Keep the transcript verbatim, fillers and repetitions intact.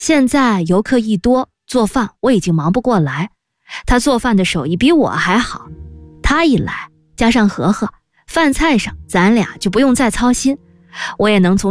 现在游客一多，做饭我已经忙不过来，他做饭的手艺比我还好，他一来加上和和，饭菜上咱俩就不用再操心，我也能从